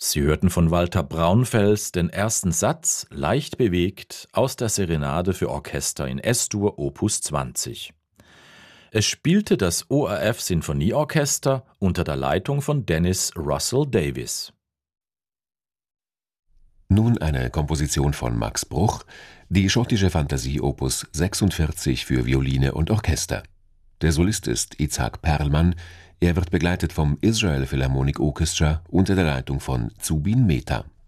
Sie hörten von Walter Braunfels den ersten Satz, leicht bewegt, aus der Serenade für Orchester in S-Dur Opus 20. Es spielte das ORF Sinfonieorchester unter der Leitung von Dennis Russell Davies. Nun eine Komposition von Max Bruch, die schottische Fantasie Opus 46 für Violine und Orchester. Der Solist ist Itzhak Perlman, er wird begleitet vom Israel Philharmonic Orchestra unter der Leitung von Zubin Mehta.